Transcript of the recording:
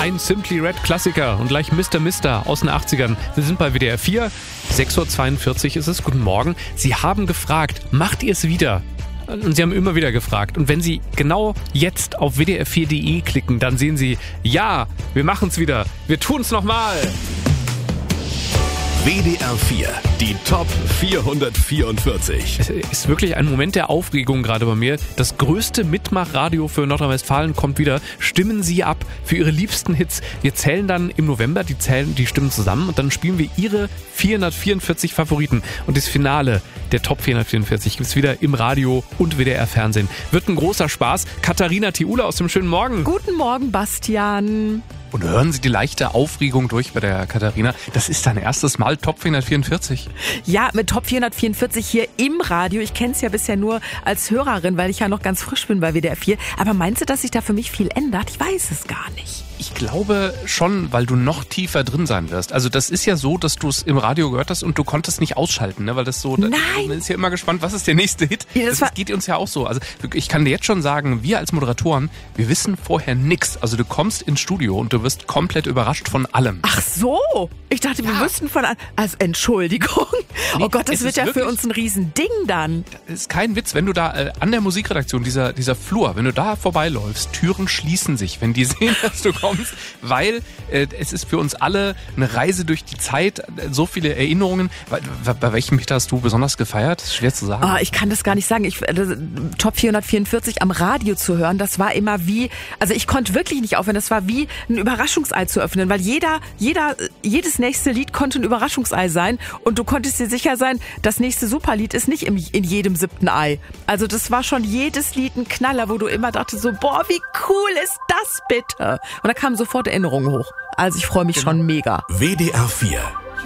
Ein Simply Red Klassiker und gleich Mr. aus den 80ern. Wir sind bei WDR 4, 6.42 Uhr ist es. Guten Morgen. Sie haben gefragt, macht ihr es wieder? Und Sie haben immer wieder gefragt. Und wenn Sie genau jetzt auf wdr4.de klicken, dann sehen Sie, ja, wir machen es wieder. Wir tun es nochmal. WDR 4, die Top 444. Es ist wirklich ein Moment der Aufregung gerade bei mir. Das größte Mitmachradio für Nordrhein-Westfalen kommt wieder. Stimmen Sie ab für Ihre liebsten Hits. Wir zählen dann im November die Stimmen zusammen und dann spielen wir Ihre 444 Favoriten. Und das Finale der Top 444 gibt es wieder im Radio und WDR-Fernsehen. Wird ein großer Spaß. Katharina Thiula aus dem schönen Morgen. Guten Morgen, Bastian. Und hören Sie die leichte Aufregung durch bei der Katharina. Das ist dein erstes Mal Top 444. Ja, mit Top 444 hier im Radio. Ich kenne es ja bisher nur als Hörerin, weil ich ja noch ganz frisch bin bei WDR 4. Aber meinst du, dass sich da für mich viel ändert? Ich weiß es gar nicht. Ich glaube schon, weil du noch tiefer drin sein wirst. Also das ist ja so, dass du es im Radio gehört hast und du konntest nicht ausschalten, ne? Weil das so. Nein. Man ist ja immer gespannt, was ist der nächste Hit. Ja, das geht uns ja auch so. Also ich kann dir jetzt schon sagen, wir als Moderatoren, wir wissen vorher nix. Also du kommst ins Studio und du wirst komplett überrascht von allem. Ach so. Ich dachte, wir wüssten von allem. Also Entschuldigung. Nee, oh Gott, das wird ja für uns ein Riesending dann. Das ist kein Witz, wenn du da an der Musikredaktion, dieser Flur, wenn du da vorbeiläufst, Türen schließen sich, wenn die sehen, dass du kommst, weil es ist für uns alle eine Reise durch die Zeit, so viele Erinnerungen. Bei welchem Hit hast du besonders gefeiert? Das ist schwer zu sagen. Ich kann das gar nicht sagen. Top 444 am Radio zu hören, das war immer wie, also ich konnte wirklich nicht aufhören, das war wie ein Überraschungsei zu öffnen, weil jedes nächste Lied konnte ein Überraschungsei sein und du konntest dir sicher sein, das nächste Superlied ist nicht in jedem 7. Ei. Also das war schon jedes Lied ein Knaller, wo du immer dachtest so, boah, wie cool ist das bitte? Und da kamen sofort Erinnerungen hoch. Also ich freue mich schon mega. WDR 4,